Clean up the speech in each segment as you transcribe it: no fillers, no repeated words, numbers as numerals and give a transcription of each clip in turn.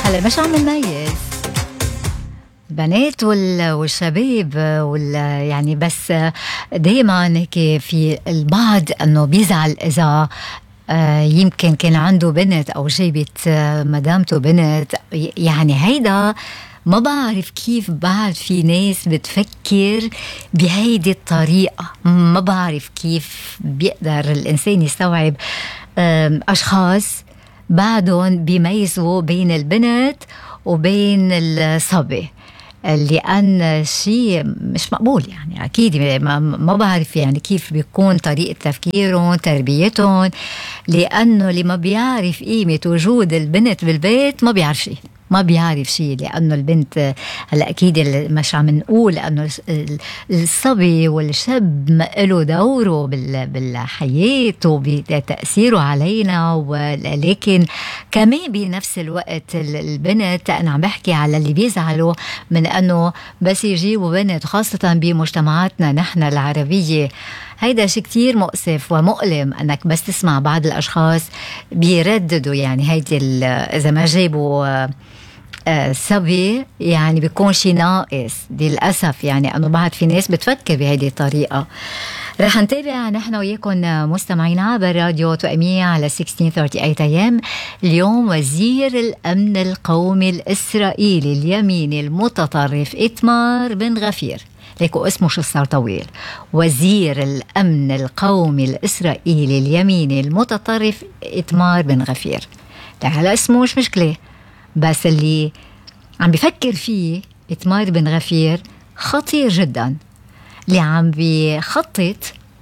هلا مش عم نميز بنات والشباب يعني بس دايما هيك في البعض انه بيزعل اذا يمكن كان عنده بنت او جابت مدامته بنت. يعني هيدا ما بعرف كيف بعد في ناس بتفكر بهيدي الطريقة. ما بعرف كيف بيقدر الإنسان يستوعب أشخاص بعدهم بيميزوا بين البنت وبين الصبي، لأن شيء مش مقبول. يعني أكيد ما بعرف يعني كيف بيكون طريقة تفكيرهم تربيتهم، لأنه اللي ما بيعرف قيمة وجود البنت بالبيت ما بيعرف شيء، ما بيعرف شيء. لأنه البنت هلا أكيد مش عم نقول أنه الصبي والشاب له دوره بالحياة وبتأثيره علينا، ولكن كمان بنفس الوقت البنت أنا عم بحكي على اللي بيزعلوا من أنه بس يجيبوا بنت، خاصة بمجتمعاتنا نحن العربية. هيدا شيء كتير مؤسف ومؤلم انك بس تسمع بعض الاشخاص بيرددوا يعني هيدي اذا ما جابوا صبي يعني بيكون شيء ناقص. دي للاسف يعني انه بعد في ناس بتفكر بهيدي الطريقه. رح نتابع نحن وياكم مستمعين عبر راديو توأمية على 1638 AM. اليوم وزير الأمن القومي الإسرائيلي اليميني المتطرف إيتمار بن غفير، ليكو اسمه شو صار طويل، وزير الأمن القومي الإسرائيلي اليميني المتطرف إيتمار بن غفير. هلا اسمه مش مشكلة، بس اللي عم بيفكر فيه إيتمار بن غفير خطير جدا، اللي عم بيخطط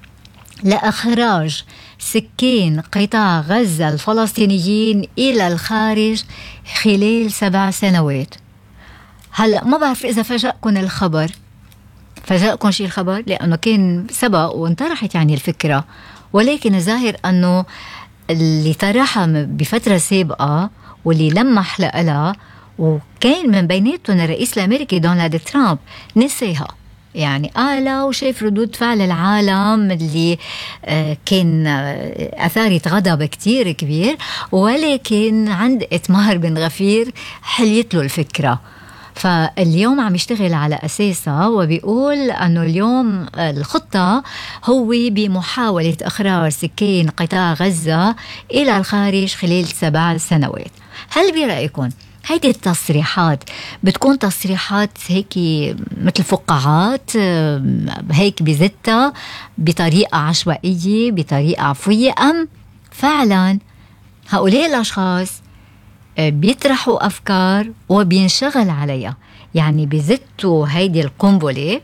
لإخراج سكان قطاع غزة الفلسطينيين إلى الخارج خلال 7 سنوات. هلا ما بعرف إذا فاجأكم الخبر، فاجأكم شيء الخبر، لأنه كان سبق وانطرحت يعني الفكرة، ولكن الظاهر أنه اللي طرحها بفترة سابقة واللي لمح لها وكان من بيناتهم الرئيس الأمريكي دونالد ترامب نسيها. يعني قالها وشاف ردود فعل العالم اللي كان أثارت غضب كتير كبير، ولكن عند إيتمار بن غفير حليت له الفكرة. فاليوم عم يشتغل على أساسها، وبيقول أنه اليوم الخطة هو بمحاولة إخراج سكان قطاع غزة إلى الخارج خلال 7 سنوات. هل برأيكم هيدي التصريحات بتكون تصريحات هيك مثل فقاعات هيك بزتها بطريقة عشوائية بطريقة عفوية، أم فعلا هؤلاء الأشخاص بيطرحوا أفكار وبينشغل عليها؟ يعني بزتوا هيدي القنبلة،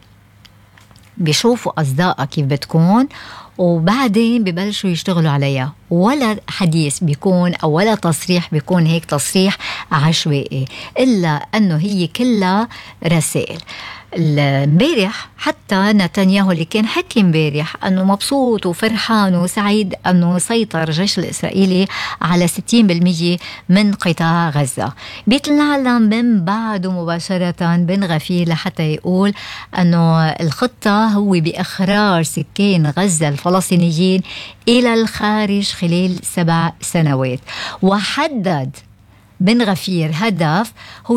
بيشوفوا أصداءها كيف بتكون، وبعدين ببلشوا يشتغلوا عليها. ولا حديث بيكون أو ولا تصريح بيكون هيك تصريح عشوائي، إلا أنه هي كلها رسائل. امبارح حتى نتنياهو اللي كان حكي امبارح انه مبسوط وفرحان وسعيد انه سيطر الجيش الاسرائيلي على 60% من قطاع غزة. بيتعلم من بعده مباشرة بن غفير لحتى يقول انه الخطة هو باخراج سكان غزة الفلسطينيين الى الخارج خلال 7 سنوات. وحدد بن غفير هدف هو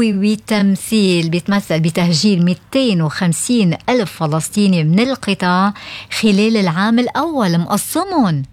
بيتمثل بتهجير 250 ألف فلسطيني من القطاع خلال العام الأول. مقسمون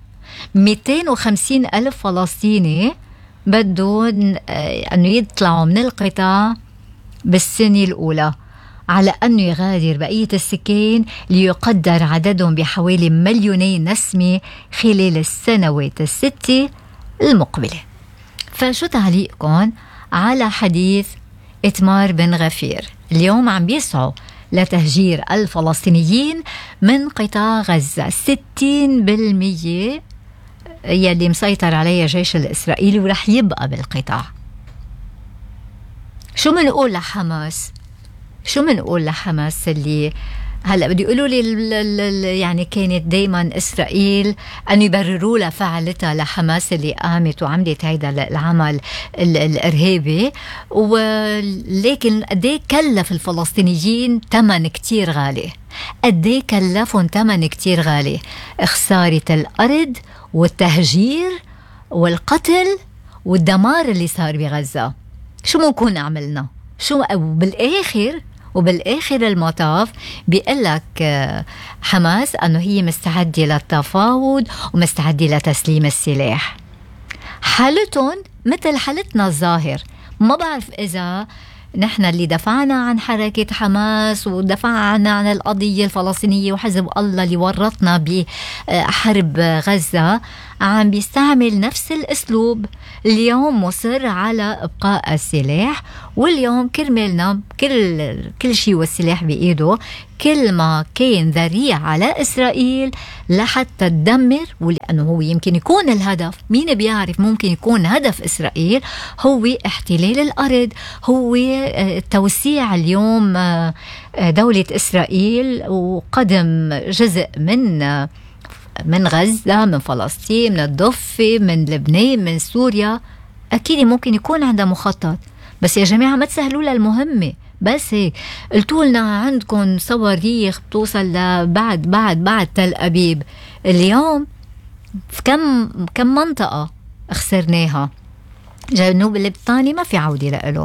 250 ألف فلسطيني بدهم أنه يطلعوا من القطاع بالسنة الأولى، على أنه يغادر بقية السكان ليقدر عددهم بحوالي 2 مليون نسمة خلال السنوات 6 المقبلة. فشو تعليقكم على حديث إيتمار بن غفير؟ اليوم عم بيسعوا لتهجير الفلسطينيين من قطاع غزة، 60% يلي مسيطر عليه الجيش الإسرائيلي ورح يبقى بالقطاع. شو منقول لحماس؟ شو منقول لحماس اللي هلا بدي يقولوا لي يعني كانت دايما إسرائيل أن يبرروا لها فعلتها لحماس اللي قامت وعملت هيدا العمل الإرهابي، ولكن قديه كلف الفلسطينيين ثمن كتير غالي، قديه كلفهم ثمن كتير غالي، خسارة الأرض والتهجير والقتل والدمار اللي صار بغزة. شو ممكن عملنا؟ شو وبالآخر المطاف بيقلك حماس أنه هي مستعدة للتفاوض ومستعدة لتسليم السلاح. حالتهم مثل حالتنا الظاهر. ما بعرف إذا نحن اللي دفعنا عن حركة حماس ودفعنا عن القضية الفلسطينية وحزب الله اللي ورطنا بحرب غزة عم بيستعمل نفس الأسلوب. اليوم مصر على إبقاء السلاح، واليوم كرمالنا كل شيء والسلاح بإيده، كل ما كان ذريع على إسرائيل لحتى تدمر. ولأنه هو يمكن يكون الهدف، مين بيعرف، ممكن يكون هدف إسرائيل هو احتلال الأرض، هو توسيع اليوم دولة إسرائيل وقدم جزء من غزة، من فلسطين، من الضفة، من لبنان، من سوريا. أكيد ممكن يكون عندها مخطط، بس يا جماعة ما تسهلوا لها المهمة. بس هيك قلتوا لنا عندكم صواريخ بتوصل بعد تل أبيب. اليوم في كم منطقة خسرناها. جنوب اللبناني ما في عودة له.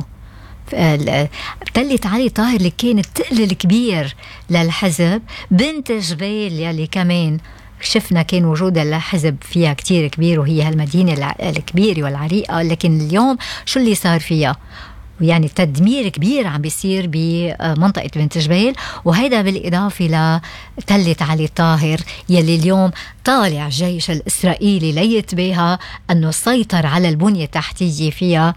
تلة علي طاهر اللي كانت تقل الكبير للحزب، بنت جبيل يلي كمان شفنا كان وجود الحزب فيها كتير كبير، وهي هالمدينة الكبيرة والعريقة، لكن اليوم شو اللي صار فيها؟ يعني تدمير كبير عم بيصير بمنطقة بنت جبيل، وهيدا بالإضافة لتلة علي طاهر يلي اليوم طالع الجيش الإسرائيلي ليتباهى أنه سيطر على البنية التحتية فيها،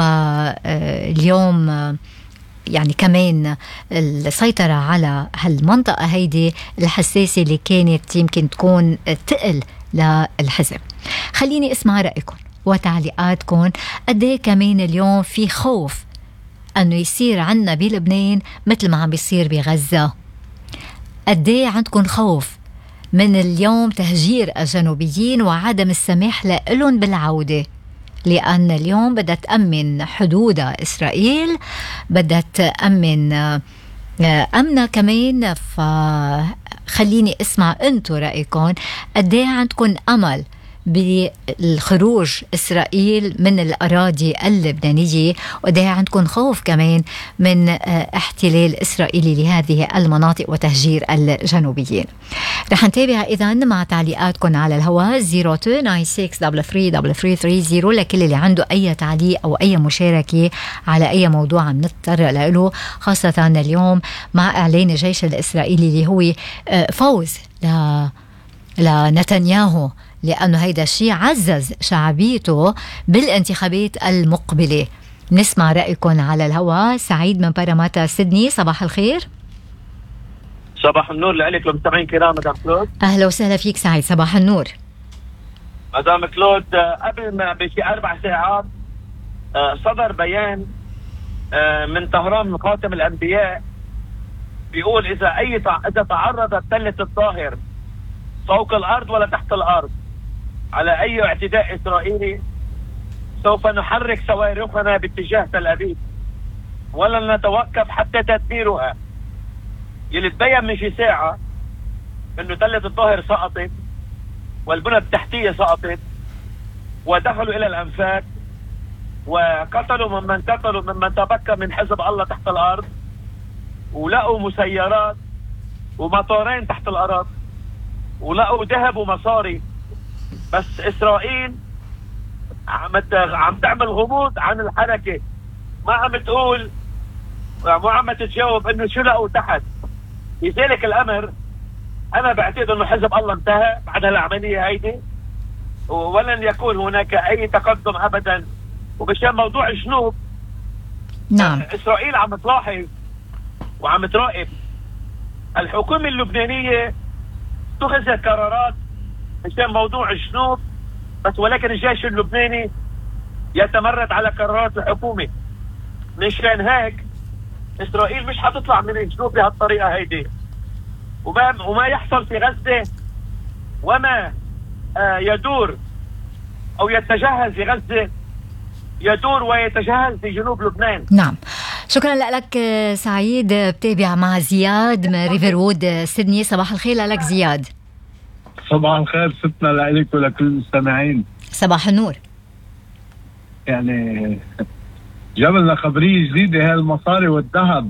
واليوم يعني كمان السيطرة على هالمنطقة هيدي الحساسة اللي كانت يمكن تكون تقل للحزب. خليني اسمع رأيكم وتعليقاتكم. قديه كمان اليوم في خوف أنه يصير عنا بلبنان مثل ما عم بيصير بغزة؟ قديه عندكم خوف من اليوم تهجير الجنوبيين وعدم السماح لهم بالعودة؟ لأن اليوم بدها تأمن حدود إسرائيل، بدها تأمن أمنها كمان. فخليني اسمع أنتو رأيكم. قديه عندكم أمل بالخروج إسرائيل من الأراضي اللبنانية، وده عندكم خوف كمان من احتلال إسرائيلي لهذه المناطق وتهجير الجنوبيين؟ رح نتابع إذا مع تعليقاتكم على الهواء 0296333330 لكل اللي عنده أي تعليق أو أي مشاركة على أي موضوع عم نضطر له، خاصة اليوم مع إعلان الجيش الإسرائيلي اللي هو فوز لنتنياهو، لأنه هيدا الشيء عزز شعبيته بالانتخابات المقبلة. نسمع رأيكم على الهواء. سعيد من باراماتا سيدني، صباح الخير. صباح النور لك لمستمعين كرام مدام كلود. أهلا وسهلا فيك سعيد، صباح النور. مدام كلود، قبل ما بشي 4 ساعات صدر بيان من طهران من خاتم الأنبياء بيقول إذا تعرضت تلة الطاهر فوق الأرض ولا تحت الأرض على أي اعتداء إسرائيلي سوف نحرك صواريخنا باتجاه تل أبيب ولن نتوقف حتى تدميرها. يلي تبين من شي ساعة إنه تلة الطاهر سقطت والبنى التحتية سقطت ودخلوا إلى الأنفاق وقتلوا ممن تبقى من حزب الله تحت الأرض، ولقوا مسيرات ومطارين تحت الأرض، ولقوا ذهب ومصاري. بس إسرائيل عم تعمل غموض عن الحركة، ما عم تقول، ما عم تتجاوب انه شو لقوا تحت. لذلك الامر انا بعتقد انه حزب الله انتهى بعد هالعملية هيدي، ولن يكون هناك اي تقدم ابدا. وبشان موضوع الجنوب، نعم، اسرائيل عم تلاحظ وعم تراقب. الحكومة اللبنانية اتخذت قرارات مشان موضوع الجنوب بس، ولكن الجيش اللبناني يتمرد على قرارات الحكومة. مشان هيك إسرائيل مش حتطلع من الجنوب بهالطريقة هيدي. وما يحصل في غزة وما يدور أو يتجهز في غزة يدور ويتجهز في جنوب لبنان. نعم، شكرا لك سعيد. بتابع مع زياد من ريفر وود سيدني. صباح الخير لك زياد. صباح الخير ستنا لك ولكل المستمعين. صباح النور. يعني جبلنا خبرية جديدة، هاي المصاري والذهب.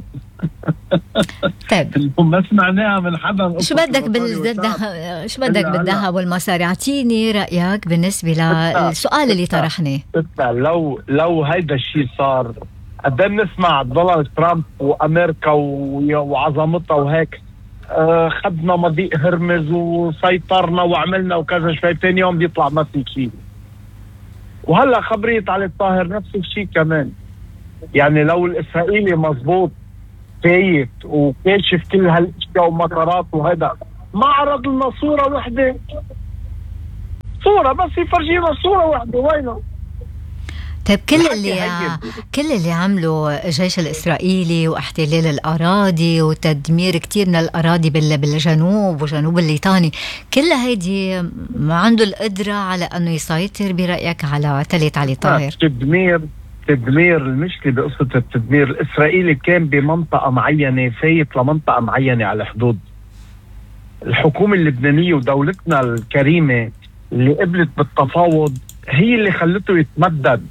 طيب ما سمعناها من حدا. شو بدك بالذهب والمصاري؟ اعطيني رأيك بالنسبة للسؤال اللي طرحناه. لو هيدا الشيء صار، قد نسمع دونالد ترامب وامريكا وعظمتها وهيك، خدنا مضيق هرمز وسيطرنا وعملنا وكذا، شوي ثاني يوم بيطلع ما في شيء. وهلا خبرية علي الطاهر نفس الشيء كمان. يعني لو الاسرائيلي مزبوط فايت وكاشف كل هالاشياء ومطارات وهذا، ما عرض لنا صورة وحدة، صورة بس يفرجينا صورة وحدة، وينه؟ طيب كل اللي عمله الجيش الإسرائيلي واحتلال الأراضي وتدمير كتير من الأراضي بالجنوب وجنوب الليطاني، كل هيدي ما عنده القدرة على أنه يسيطر برأيك على تلة علي طاهر؟ تدمير المشكلة بقصة التدمير. الإسرائيلي كان بمنطقة معينة، فايت لمنطقة معينة على الحدود. الحكومة اللبنانية ودولتنا الكريمة اللي قبلت بالتفاوض هي اللي خلته يتمدد.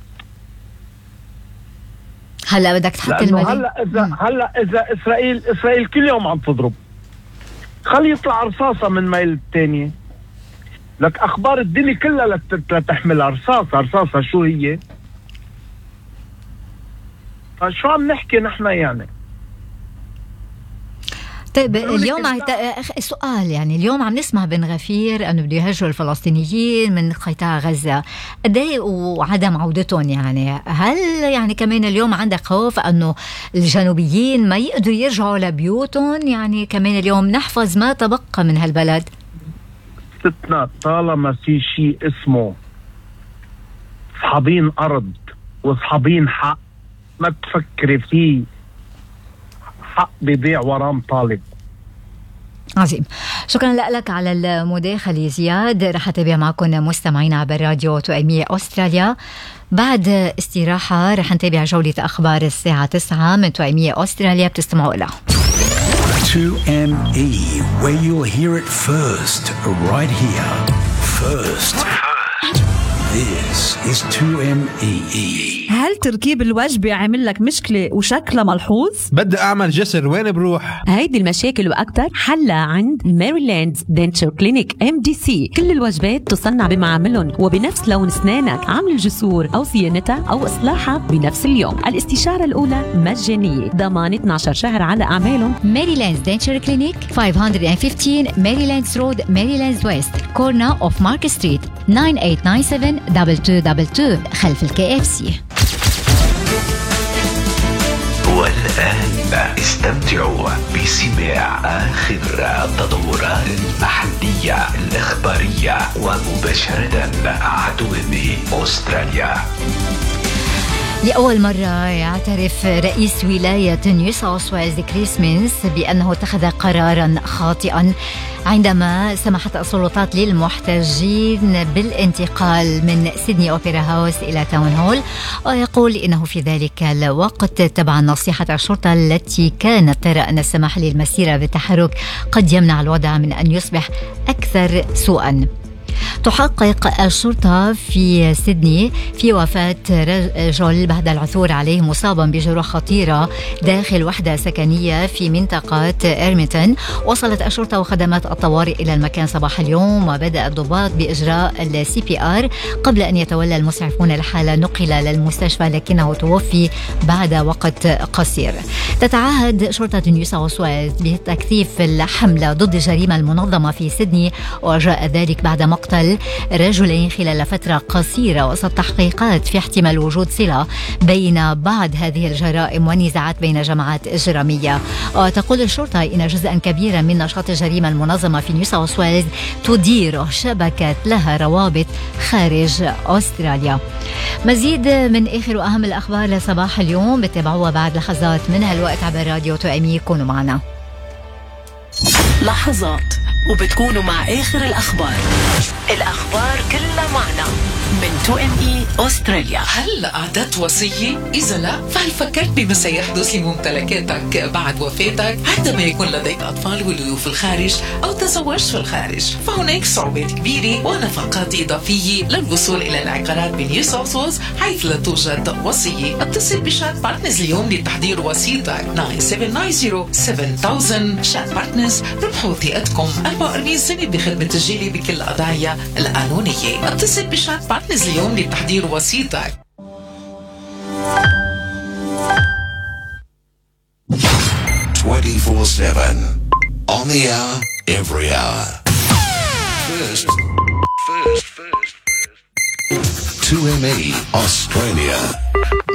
هلا بدك تحط الملك. هلا إذا إسرائيل كل يوم عم تضرب، خلي يطلع رصاصة من ميل الثانية. لك أخبار الدنيا كلها لتحمل رصاصة شو هي؟ فشو عم نحكي نحن يعني؟ طيب اليوم سؤال، يعني اليوم عم نسمع بن غفير أنه بده يهجروا الفلسطينيين من قطاع غزة، قديه وعدم عودتهم، يعني هل يعني كمان اليوم عندك خوف أنه الجنوبيين ما يقدروا يرجعوا لبيوتهم؟ يعني كمان اليوم نحفظ ما تبقى من هالبلد. ستنا طالما في شيء اسمه صحابين أرض وصحابين حق، ما تفكري فيه حق بيضيع ورام طالب. عظيم، شكرا لك على المداخلة زياد. رح أتابع معكم مستمعين عبر راديو توأمية أستراليا. بعد استراحة رح نتابع جولة أخبار الساعة 9 من توأمية أستراليا، بتستمعوا لها 2ME, where you'll hear it first, right here. First. This is 2ME. هل تركيب الوجبة عامل لك مشكلة وشكلها ملحوظ؟ بدي أعمل جسر، وين بروح؟ هيدي المشاكل وأكتر حلها عند ميريلاند دنتشر كلينيك MDC. كل الوجبات تصنع بمعاملهم وبنفس لون أسنانك، عمل الجسور أو صيانتها أو إصلاحها بنفس اليوم. الاستشارة الأولى مجانية، ضمان 12 شهر على أعمالهم. ميريلاند دنتشر كلينيك 515 ميريلاند رود، ميريلاند ويست، كورنر أوف مارك ستريت، 9897-2222 خلف الKFC. والآن استمتعوا بسماع آخر التطورات المحلية الإخبارية ومباشرة على توأمية أستراليا. لأول مرة يعترف رئيس ولاية نيو ساوث ويلز كريس مينز بأنه اتخذ قراراً خاطئاً عندما سمحت السلطات للمحتجين بالانتقال من سيدني أوبرا هاوس إلى تاون هول، ويقول إنه في ذلك الوقت تبع نصيحة الشرطة التي كانت ترى أن السماح للمسيرة بالتحرك قد يمنع الوضع من أن يصبح أكثر سوءاً. تحقق الشرطة في سيدني في وفاة رجل بعد العثور عليه مصابا بجروح خطيرة داخل وحدة سكنية في منطقة إيرميتون. وصلت الشرطة وخدمات الطوارئ إلى المكان صباح اليوم، وبدأ الضباط بإجراء CPR قبل أن يتولى المسعفون الحالة. نقل للمستشفى لكنه توفي بعد وقت قصير. تتعهد شرطة نيو ساوث ويلز بتكثيف الحملة ضد الجريمة المنظمة في سيدني، وجاء ذلك بعد مقتل رجلين خلال فترة قصيرة وسط تحقيقات في احتمال وجود صلة بين بعض هذه الجرائم ونزاعات بين جماعات إجرامية. وتقول الشرطة إن جزءا كبيرا من نشاط الجريمة المنظمة في نيو ساوث ويلز تدير شبكة لها روابط خارج أستراليا. مزيد من آخر وأهم الأخبار لصباح اليوم بتابعوها بعد لحظات من هالوقت عبر راديو توأمية. كونوا معنا. لحظات وبتكونوا مع آخر الأخبار كلها معنا من 2ME أستراليا. هل أعددت وصية؟ إذا لا، فهل فكرت بما سيحدث لممتلكاتك بعد وفاتك عندما يكون لديك أطفال ولدوا في الخارج أو تزوجت في الخارج؟ فهناك صعوبات كبيرة ونفقات إضافية للوصول إلى العقارات بنيو ساوث ويلز حيث لا توجد وصية. اتصل بشات بارتنرز اليوم لتحضير وصيتك 97907000. شات بارتنرز، ربحوا ثقتكم 44 سنة بخدمة الجالية بكل القضايا القانونية. اتصل بشات بارتنرز اليوم لتحضير وصيتك. 24/7 on the hour, every hour. First. 2ME Australia.